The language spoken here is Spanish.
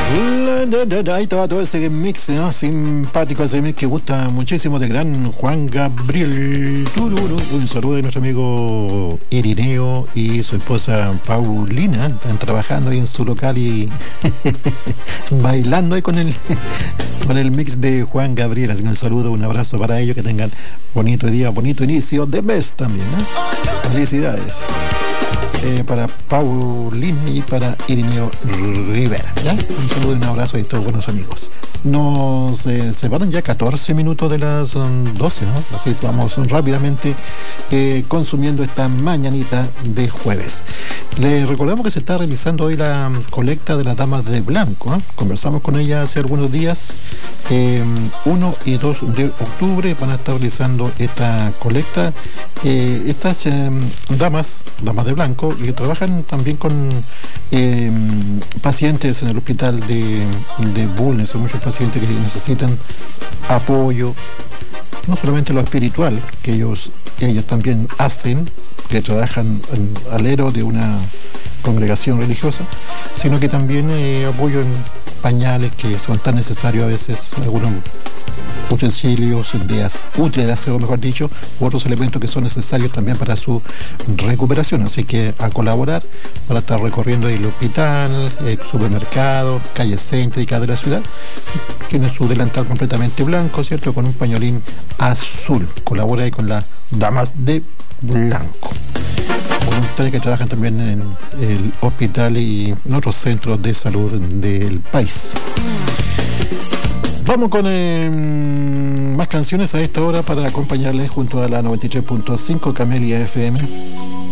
Ahí estaba todo ese mix, ¿no? Simpático, ese mix que gusta muchísimo de gran Juan Gabriel. Un saludo de nuestro amigo Irineo y su esposa Paulina. Están trabajando ahí en su local y bailando ahí con el mix de Juan Gabriel. Así que un saludo, un abrazo para ellos, que tengan bonito día, bonito inicio de mes también, ¿no? Felicidades. Para Paulina y para Irineo Rivera, ¿ya? Un saludo y un abrazo a estos buenos amigos. Nos separan ya 14 minutos de las 12, ¿no? Así vamos rápidamente consumiendo esta mañanita de jueves. Les recordamos que se está realizando hoy la colecta de las damas de blanco, ¿eh? Conversamos con ella hace algunos días. 1 y 2 de octubre van a estar realizando esta colecta. Estas damas de blanco, que trabajan también con pacientes en el hospital de Bulnes. Hay muchos pacientes que necesitan apoyo, no solamente lo espiritual, que ellos también hacen, que trabajan al alero de una congregación religiosa, sino que también apoyo en pañales que son tan necesarios a veces, algunos utensilios útiles de aseo, mejor dicho, u otros elementos que son necesarios también para su recuperación. Así que a colaborar para estar recorriendo el hospital, el supermercado, calles céntricas de la ciudad. Tiene su delantal completamente blanco, ¿cierto? Con un pañolín azul. Colabora ahí con las damas de blanco. Voluntarios que trabajan también en el hospital y en otros centros de salud del país. Vamos con más canciones a esta hora para acompañarles junto a la 93.5 Camelia FM.